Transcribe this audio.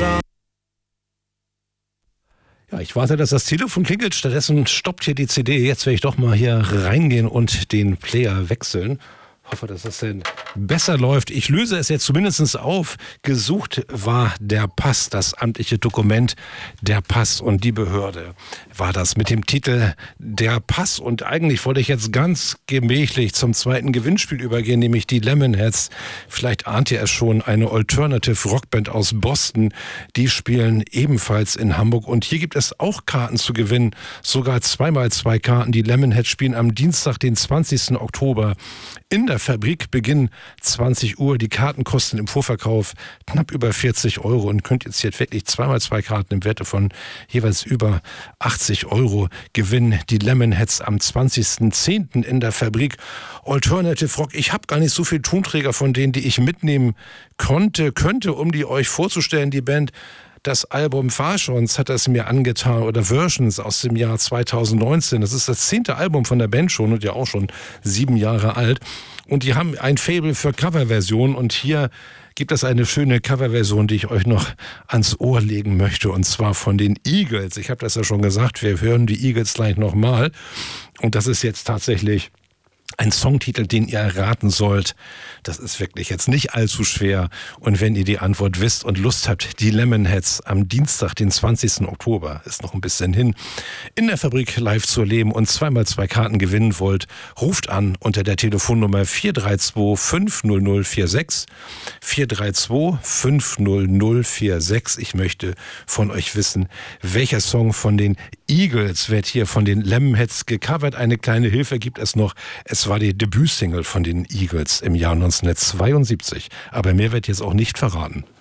Ja, ich warte, dass das Telefon klingelt. Stattdessen stoppt hier die CD. Jetzt werde ich doch mal hier reingehen und den Player wechseln. Hoffe, dass das denn besser läuft. Ich löse es jetzt zumindest auf. Gesucht war der Pass, das amtliche Dokument, der Pass, und die Behörde war das mit dem Titel Der Pass. Und eigentlich wollte ich jetzt ganz gemächlich zum zweiten Gewinnspiel übergehen, nämlich die Lemonheads. Vielleicht ahnt ihr es schon, eine Alternative Rockband aus Boston. Die spielen ebenfalls in Hamburg. Und hier gibt es auch Karten zu gewinnen. Sogar 2x2 Karten. Die Lemonheads spielen am Dienstag, den 20. Oktober in der Fabrik. Beginn 20 Uhr. Die Karten kosten im Vorverkauf knapp über 40 Euro und könnt jetzt hier wirklich 2x2 Karten im Werte von jeweils über 80 Euro gewinnen. Die Lemonheads am 20.10. in der Fabrik. Alternative Rock. Ich habe gar nicht so viele Tonträger von denen, die ich mitnehmen könnte, um die euch vorzustellen. Die Band, das Album Farschons hat es mir angetan, oder Versions aus dem Jahr 2019. Das ist das 10. Album von der Band schon und ja auch schon 7 Jahre alt. Und die haben ein Faible für Coverversionen, und hier gibt es eine schöne Coverversion, die ich euch noch ans Ohr legen möchte, und zwar von den Eagles. Ich habe das ja schon gesagt, wir hören die Eagles gleich nochmal, und das ist jetzt tatsächlich ein Songtitel, den ihr erraten sollt. Das ist wirklich jetzt nicht allzu schwer. Und wenn ihr die Antwort wisst und Lust habt, die Lemonheads am Dienstag, den 20. Oktober, ist noch ein bisschen hin, in der Fabrik live zu erleben und 2x2 Karten gewinnen wollt, ruft an unter der Telefonnummer 432 50046. 432 50046. Ich möchte von euch wissen, welcher Song von den Eagles wird hier von den Lemonheads gecovert. Eine kleine Hilfe gibt es noch. Es war die Debütsingle von den Eagles im Jahr 1972. Aber mehr wird jetzt auch nicht verraten.